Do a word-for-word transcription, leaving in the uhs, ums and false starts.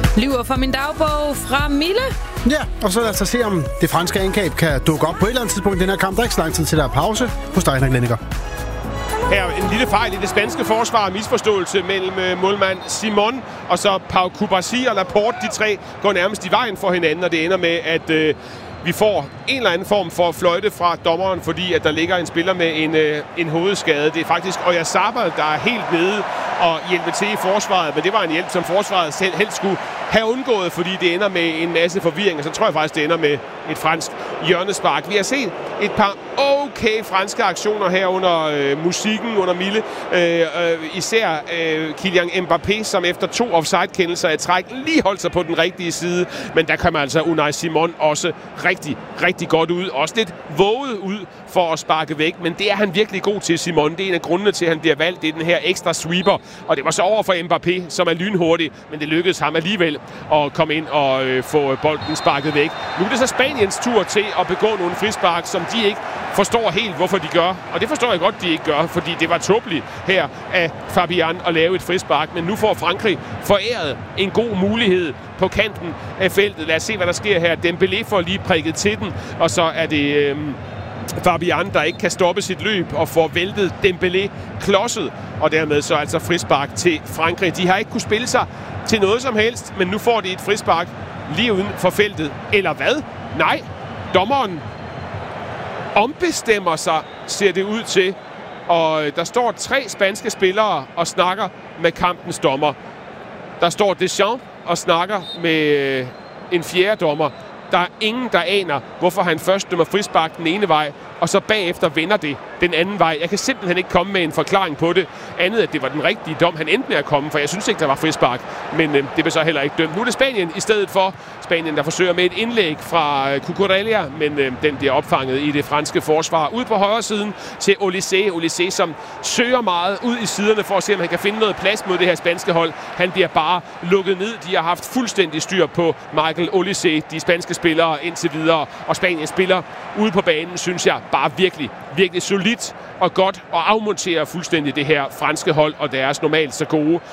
Lyver fra min dagbog fra Mille. Ja, og så lad os se, om det franske angreb kan dukke op på et eller andet tidspunkt i den her kamp. Der er ikke så lang tid til, der er pause hos dig, Henrik Lenniker. Her en lille fejl i det spanske forsvar. Misforståelse mellem målmand Simon og så Pau Cubarsí og Laporte. De tre går nærmest i vejen for hinanden, og det ender med, at øh, vi får en eller anden form for fløjte fra dommeren, fordi at der ligger en spiller med en, øh, en hovedskade. Det er faktisk Oyarzabal, der er helt nede og hjælpe til i forsvaret, men det var en hjælp, som forsvaret selv helst skulle have undgået, fordi det ender med en masse forvirring, og så tror jeg faktisk, det ender med et fransk hjørnespark. Vi har set et par okay franske aktioner her under øh, musikken, under Mille. Øh, øh, især øh, Kylian Mbappé, som efter to offside-kendelser i træk lige holdt sig på den rigtige side, men der kommer altså Unai Simon også rigtig, rigtig godt ud. Også lidt våget ud for at sparke væk, men det er han virkelig god til, Simon. Det er en af grundene til, at han bliver valgt. Det er den her ekstra sweeper, og det var så over for Mbappé, som er lynhurtig, men det lykkedes ham alligevel at komme ind og øh, få bolden sparket væk. Nu er det så Spaniens tur til at begå nogle frispark, som de ikke forstår helt, hvorfor de gør. Og det forstår jeg godt, de ikke gør, fordi det var tåbeligt her af Fabian at lave et frispark. Men nu får Frankrig foræret en god mulighed på kanten af feltet. Lad os se, hvad der sker her. Dembélé får lige prikket til den, og så er det øh, Fabian, der ikke kan stoppe sit løb og får væltet Dembélé klodset. Og dermed så altså frispark til Frankrig. De har ikke kunne spille sig til noget som helst, men nu får de et frispark lige uden for feltet. Eller hvad? Nej, dommeren ombestemmer sig, ser det ud til. Og der står tre spanske spillere og snakker med kampens dommer. Der står Deschamps og snakker med en fjerde dommer. Der er ingen, der aner, hvorfor han først dømmer frispark den ene vej, og så bagefter vender det den anden vej. Jeg kan simpelthen ikke komme med en forklaring på det, andet at det var den rigtige dom, han endte med at komme, for jeg synes ikke, der var frispark, men øh, det blev så heller ikke dømt. Nu er det Spanien i stedet for. Spanien, der forsøger med et indlæg fra øh, Cucurella, men øh, den bliver opfanget i det franske forsvar. Ud på højre siden til Olysée. Olysée, som søger meget ud i siderne for at se, om han kan finde noget plads mod det her spanske hold. Han bliver bare lukket ned. De har haft fuldstændig styr på Michael Olysée, de spanske spillere indtil videre, og Spanien spiller ude på banen, synes jeg, bare virkelig, virkelig solidt og godt og afmonterer fuldstændig det her franske hold og deres normalt så gode